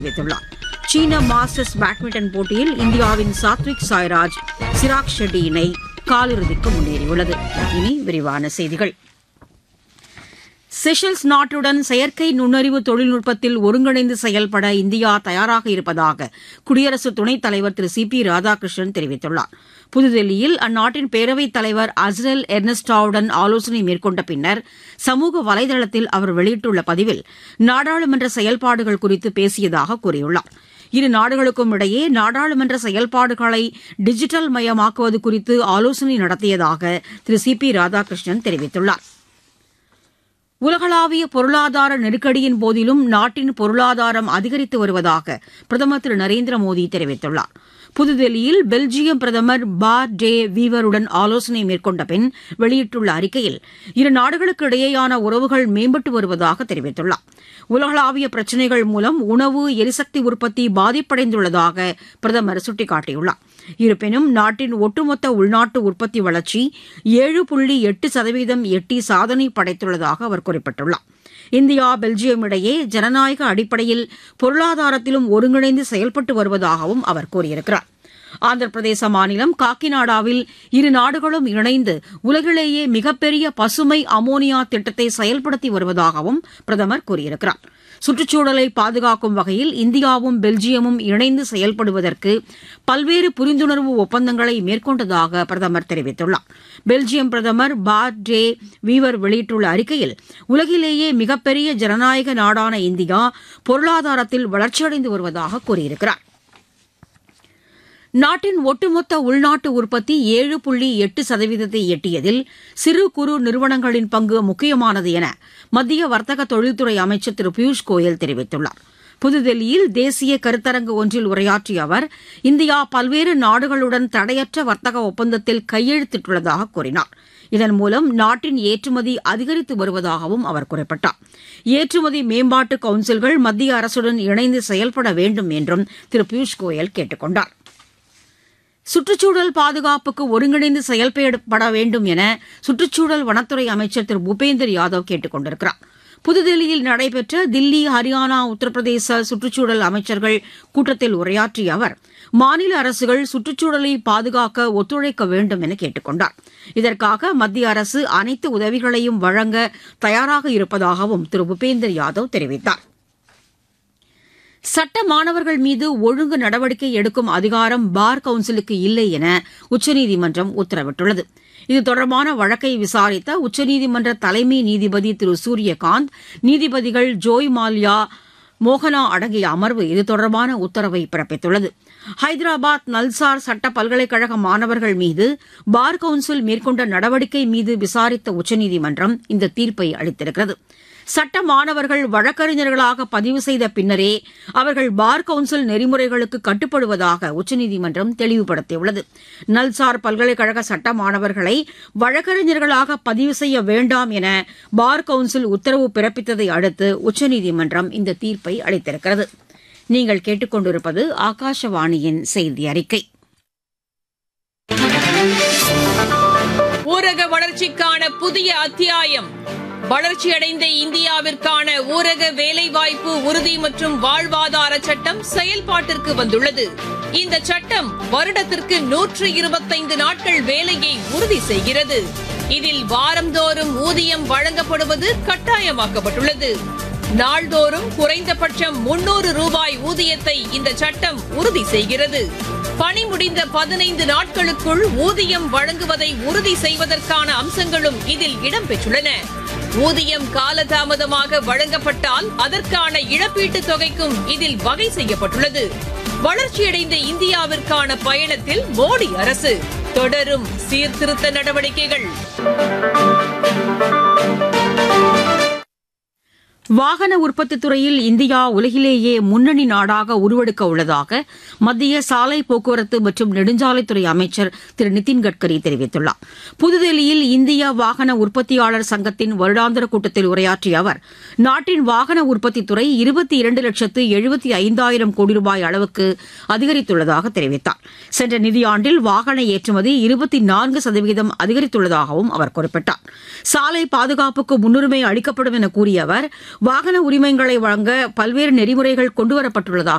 தெரிவித்துள்ளார். சீன masters badminton போட்டியில் இந்தியாவின் சாத்விக் சாய்ராஜ் சிராக் ஷெட்டி இணை காலிறுதிக்கு முன்னேறியுள்ளது. இனி விரிவான செய்திகள். செஷல்ஸ் நாட்டுடன் செயற்கை நுண்ணறிவு தொழில்நுட்பத்தில் ஒருங்கிணைந்து செயல்பட இந்தியா தயாராக இருப்பதாக குடியரசு துணைத் தலைவர் திரு சி பி ராதாகிருஷ்ணன் தெரிவித்துள்ளார். புதுதில்லியில் அந்நாட்டின் பேரவைத் தலைவர் அஸ்ரெல் எர்னஸ்டாவுடன் ஆலோசனை மேற்கொண்ட பின்னர் சமூக வலைதளத்தில் அவர் வெளியிட்டுள்ள பதிவில் நாடாளுமன்ற செயல்பாடுகள் குறித்து பேசியதாக கூறியுள்ளார். இரு நாடுகளுக்கும் இடையே நாடாளுமன்ற செயல்பாடுகளை டிஜிட்டல் மயமாக்குவது குறித்து ஆலோசனை நடத்தியதாக திரு சி பி ராதாகிருஷ்ணன் தெரிவித்துள்ளார். உலகளாவிய பொருளாதார நெருக்கடியின் போதிலும் நாட்டின் பொருளாதாரம் அதிகரித்து வருவதாக பிரதமர் திரு நரேந்திர மோடி தெரிவித்துள்ளார். புதுதில்லியில் பெல்ஜியம் பிரதமர் பார் டே வீவருடன் ஆலோசனை மேற்கொண்ட பின் வெளியிட்டுள்ள அறிக்கையில் இரு நாடுகளுக்கு இடையேயான உறவுகள் மேம்பட்டு வருவதாக தெரிவித்துள்ளார். உலகளாவிய பிரச்சினைகள் மூலம் உணவு எரிசக்தி உற்பத்தி பாதிப்படைந்துள்ளதாக பிரதமர் சுட்டிக்காட்டியுள்ளார். இருப்பினும் நாட்டின் ஒட்டுமொத்த உள்நாட்டு உற்பத்தி வளர்ச்சி 7.8% எட்டி சாதனை படைத்துள்ளதாக அவர் குறிப்பிட்டுள்ளார். இந்தியா பெல்ஜியம் இடையே ஜனநாயக அடிப்படையில் பொருளாதாரத்திலும் ஒருங்கிணைந்து செயல்பட்டு வருவதாகவும் அவர் கூறியிருக்கிறார். ஆந்திர பிரதேச மாநிலம் காக்கிநாடாவில் இரு நாடுகளும் இணைந்து உலகிலேயே மிகப்பெரிய பசுமை அமோனியா திட்டத்தை செயல்படுத்தி வருவதாகவும் பிரதமர் கூறியிருக்கிறார். சுற்றுச்சூழலை பாதுகாக்கும் வகையில் இந்தியாவும் பெல்ஜியமும் இணைந்து செயல்படுவதற்கு பல்வேறு புரிந்துணர்வு ஒப்பந்தங்களை மேற்கொண்டதாக பிரதமர் தெரிவித்துள்ளார். பெல்ஜியம் பிரதமர் பார் டே வீவர் வெளியிட்டுள்ள அறிக்கையில் உலகிலேயே மிகப்பெரிய ஜனநாயக நாடான இந்தியா பொருளாதாரத்தில் வளர்ச்சியடைந்து வருவதாக கூறியிருக்கிறார். நாட்டின் ஒட்டுமொத்த உள்நாட்டு உற்பத்தி 7.8% எட்டியதில் சிறு குறு நிறுவனங்களின் பங்கு முக்கியமானது என மத்திய வர்த்தக தொழில்துறை அமைச்சர் திரு பியூஷ் கோயல் தெரிவித்துள்ளார். புதுதில்லியில் தேசிய கருத்தரங்கு ஒன்றில் உரையாற்றிய அவர் இந்தியா பல்வேறு நாடுகளுடன் தடையற்ற வர்த்தக ஒப்பந்தத்தில் கையெழுத்திட்டுள்ளதாக கூறினார். இதன் மூலம் நாட்டின் ஏற்றுமதி அதிகரித்து வருவதாகவும் அவர் குறிப்பிட்டார். ஏற்றுமதி மேம்பாட்டு கவுன்சில்கள் மத்திய அரசுடன் இணைந்து செயல்பட வேண்டும் என்றும் திரு பியூஷ் கோயல் கேட்டுக் கொண்டார். சுற்றுச்சூழல் பாதுகாப்புக்கு ஒருங்கிணைந்து செயல்பட வேண்டும் என சுற்றுச்சூழல் வனத்துறை அமைச்சர் திரு பூபேந்தர் யாதவ் கேட்டுக் கொண்டிருக்கிறார். புதுதில்லியில் நடைபெற்ற தில்லி, ஹரியானா, உத்தரப்பிரதேச சுற்றுச்சூழல் அமைச்சர்கள் கூட்டத்தில் உரையாற்றிய அவர் மாநில அரசுகள் சுற்றுச்சூழலை பாதுகாக்க ஒத்துழைக்க வேண்டும் என கேட்டுக் கொண்டார். இதற்காக மத்திய அரசு அனைத்து உதவிகளையும் வழங்க தயாராக இருப்பதாகவும் திரு பூபேந்தர் யாதவ் தெரிவித்தார். சட்ட மாணவர்கள் மீது ஒழுங்கு நடவடிக்கை எடுக்கும் அதிகாரம் பார் கவுன்சிலுக்கு இல்லை என உச்சநீதிமன்றம் உத்தரவிட்டுள்ளது. இது தொடர்பான வழக்கை விசாரித்த உச்சநீதிமன்ற தலைமை நீதிபதி திரு சூரியகாந்த், நீதிபதிகள் ஜோய் மால்யா, மோகனா அடங்கிய அமர்வு இது தொடர்பான உத்தரவை பிறப்பித்துள்ளது. ஹைதராபாத் நல்சார் சட்ட பல்கலைக்கழக மாணவர்கள் மீது பார் கவுன்சில் மேற்கொண்ட நடவடிக்கை மீது விசாரித்த உச்சநீதிமன்றம் இந்த தீர்ப்பை அளித்திருக்கிறது. சட்ட மாணவர்கள் வழக்கறிஞர்களாக பதிவு செய்த பின்னரே அவர்கள் பார் கவுன்சில் நெறிமுறைகளுக்கு கட்டுப்படுவதாக உச்சநீதிமன்றம் தெளிவுபடுத்தியுள்ளது. நல்சார் பல்கலைக்கழக சட்ட மாணவர்களை வழக்கறிஞர்களாக பதிவு செய்ய வேண்டாம் என பார் கவுன்சில் உத்தரவு பிறப்பித்ததை அடுத்து உச்சநீதிமன்றம் இந்த தீர்ப்பை அளித்திருக்கிறது. நீங்கள் கேட்டுக்கொண்டிருப்பது ஆகாஷவாணியின் செய்தி அறிக்கை. ஊரக வளர்ச்சிக்கான புதிய அத்தியாயம். வளர்ச்சியடைந்த இந்தியாவிற்கான ஊரக வேலைவாய்ப்பு உறுதி மற்றும் வாழ்வாதார சட்டம் செயல்பாட்டிற்கு வந்துள்ளது. இந்த சட்டம் வருடத்திற்கு 125 நாட்கள் வேலையை உறுதி செய்கிறது. இதில் வாரந்தோறும் ஊதியம் வழங்கப்படுவது கட்டாயமாக்கப்பட்டுள்ளது. நாள்தோறும் குறைந்தபட்சம் 300 ரூபாய் ஊதியத்தை இந்த சட்டம் உறுதி செய்கிறது. பணி முடிந்த 15 நாட்களுக்குள் ஊதியம் வழங்குவதை உறுதி செய்வதற்கான அம்சங்களும் இதில் இடம்பெற்றுள்ளன. ஊதியம் காலதாமதமாக வழங்கப்பட்டால் அதற்கான இழப்பீட்டுத் தொகைக்கும் இதில் வகை செய்யப்பட்டுள்ளது. வளர்ச்சியடைந்த இந்தியாவிற்கான பயணத்தில் மோடி அரசு தொடரும் சீர்திருத்த நடவடிக்கைகள். வாகன உற்பத்தித் துறையில் இந்தியா உலகிலேயே முன்னணி நாடாக உருவெடுக்க உள்ளதாக மத்திய சாலை போக்குவரத்து மற்றும் நெடுஞ்சாலைத்துறை அமைச்சர் திரு நிதின் கட்கரி தெரிவித்துள்ளார். புதுதில்லியில் இந்திய வாகன உற்பத்தியாளர் சங்கத்தின் வருடாந்திர கூட்டத்தில் உரையாற்றிய அவர் நாட்டின் வாகன உற்பத்தித் துறை 22,75,000 கோடி ரூபாய் அளவுக்கு அதிகரித்துள்ளதாக தெரிவித்தார். சென்ற நிதியாண்டில் வாகன ஏற்றுமதி 24% அதிகரித்துள்ளதாகவும் அவர் குறிப்பிட்டார். சாலை பாதுகாப்புக்கு முன்னுரிமை அளிக்கப்படும் என கூறிய அவர் வாகன உரிமங்களை வழங்க பல்வேறு நெறிமுறைகள் கொண்டுவரப்பட்டுள்ளதாக